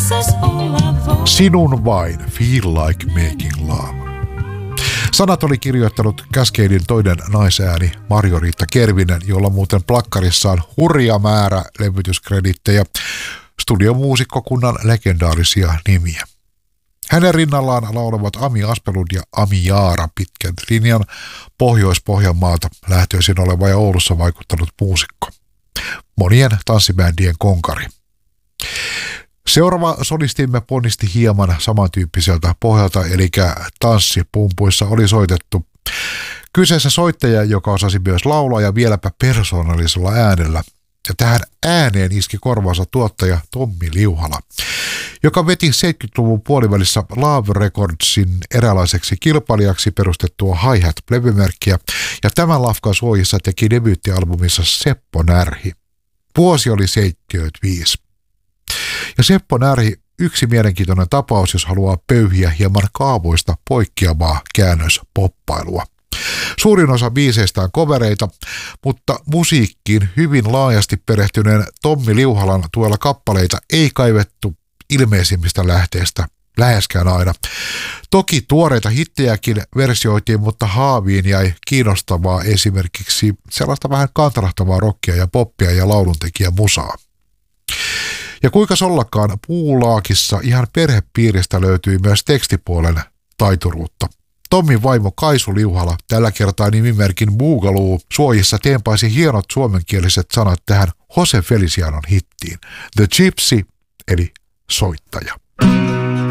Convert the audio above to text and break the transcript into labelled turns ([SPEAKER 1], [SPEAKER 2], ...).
[SPEAKER 1] Sinun vain, Feel Like Making Love. Sanat oli kirjoittanut Cascadein toinen naisääni Marjo-Riitta Kervinen, jolla muuten plakkarissa on hurja määrä levytyskredittejä, studiomuusikkokunnan legendaarisia nimiä. Hänen rinnallaan laulevat Ami Aspelund ja Ami Jaara pitkän linjan Pohjois-Pohjanmaalta lähtöisin oleva ja Oulussa vaikuttanut muusikko. Monien tanssibändien konkari. Seuraava solistimme ponnisti hieman samantyyppiseltä pohjalta, eli tanssipumpuissa oli soitettu. Kyseessä soittaja, joka osasi myös laulaa ja vieläpä persoonallisella äänellä. Ja tähän ääneen iski korvaansa tuottaja Tommi Liuhala, joka veti 70-luvun puolivälissä Love Recordsin eräänlaiseksi kilpailijaksi perustettua Hi-Hat-levymerkkiä, ja tämän lafkan suojissa teki debyyttialbumissa Seppo Närhi. Vuosi oli 75. Ja Seppo Närhi, yksi mielenkiintoinen tapaus, jos haluaa pöyhiä hieman kaavoista poikkeavaa käännöspoppailua. Suurin osa biiseistä on kovereita, mutta musiikkiin hyvin laajasti perehtyneen Tommi Liuhalan tuella kappaleita ei kaivettu ilmeisimmistä lähteistä läheskään aina. Toki tuoreita hittejäkin versioitiin, mutta haaviin jäi kiinnostavaa esimerkiksi sellaista vähän kantarahtavaa rockia ja poppia ja lauluntekijä musaa. Ja kuinka ollakaan Puulaakissa ihan perhepiiristä löytyi myös tekstipuolen taituruutta. Tommin vaimo Kaisu Liuhala, tällä kertaa nimimerkin Boogaloo, suojissa teempaisi hienot suomenkieliset sanat tähän Jose Felicianon hittiin. The Gypsy, eli soittaja.